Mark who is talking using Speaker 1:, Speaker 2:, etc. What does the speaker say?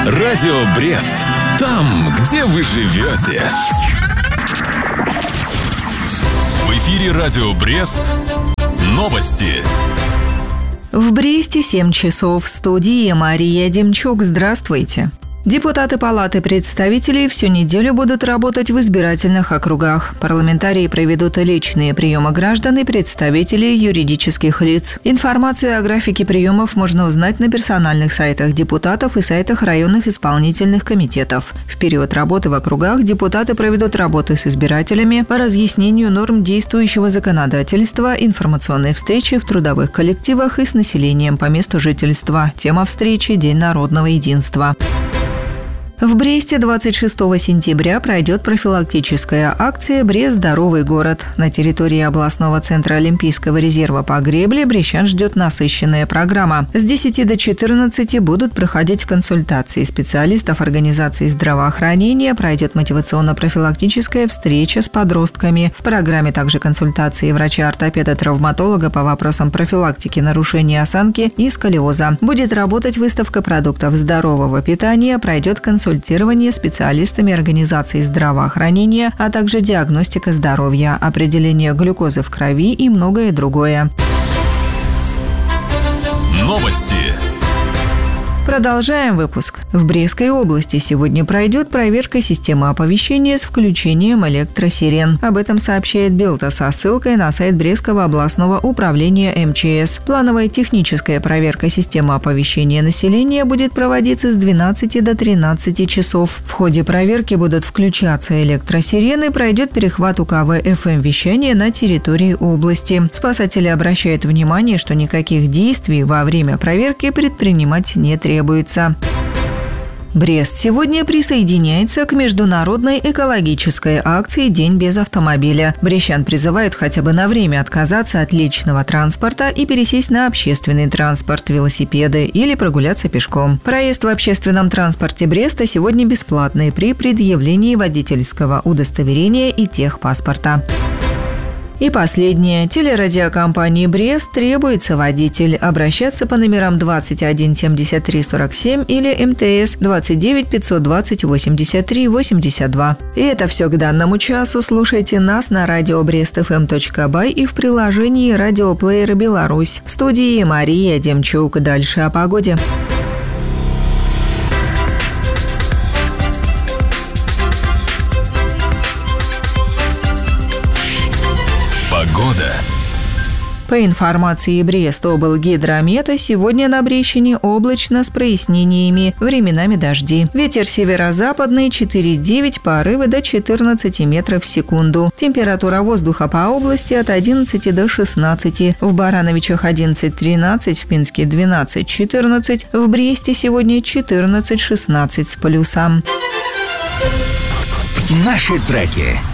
Speaker 1: Радио Брест. Там, где вы живете. В эфире Радио Брест. Новости.
Speaker 2: В Бресте 7 часов. В студии Мария Демчук. Здравствуйте. Депутаты Палаты представителей всю неделю будут работать в избирательных округах. Парламентарии проведут личные приемы граждан и представителей юридических лиц. Информацию о графике приемов можно узнать на персональных сайтах депутатов и сайтах районных исполнительных комитетов. В период работы в округах депутаты проведут работы с избирателями по разъяснению норм действующего законодательства, информационные встречи в трудовых коллективах и с населением по месту жительства. Тема встречи – День народного единства. В Бресте 26 сентября пройдет профилактическая акция «Брест – здоровый город». На территории областного центра Олимпийского резерва по гребле брестян ждет насыщенная программа. С 10 до 14 будут проходить консультации специалистов организации здравоохранения, пройдет мотивационно-профилактическая встреча с подростками. В программе также консультации врача-ортопеда-травматолога по вопросам профилактики нарушений осанки и сколиоза. Будет работать выставка продуктов здорового питания, пройдет консультирование специалистами организации здравоохранения, а также диагностика здоровья, определение глюкозы в крови и многое другое.
Speaker 1: Новости.
Speaker 2: Продолжаем выпуск. В Брестской области сегодня пройдет проверка системы оповещения с включением электросирен. Об этом сообщает Белта со ссылкой на сайт Брестского областного управления МЧС. Плановая техническая проверка системы оповещения населения будет проводиться с 12 до 13 часов. В ходе проверки будут включаться электросирены, пройдет перехват УКВ-ФМ вещания на территории области. Спасатели обращают внимание, что никаких действий во время проверки предпринимать не требуется. Брест сегодня присоединяется к международной экологической акции «День без автомобиля». Брестян призывают хотя бы на время отказаться от личного транспорта и пересесть на общественный транспорт, велосипеды или прогуляться пешком. Проезд в общественном транспорте Бреста сегодня бесплатный при предъявлении водительского удостоверения и техпаспорта. И последнее. Телерадиокомпании «Брест» требуется водитель. Обращаться по номерам 21 73 47 или МТС 29 520 83 82. И это все к данному часу. Слушайте нас на радио brestfm.by и в приложении «Радиоплеер Беларусь». В студии Мария Демчук. Дальше о погоде.
Speaker 1: Погода.
Speaker 2: По информации Брест-облгидромета, сегодня на Брещине облачно с прояснениями, временами дожди. Ветер северо-западный 4,9, порывы до 14 метров в секунду. Температура воздуха по области от 11 до 16. В Барановичах 11-13, в Пинске 12-14, в Бресте сегодня 14-16 с плюсом.
Speaker 3: Наши треки.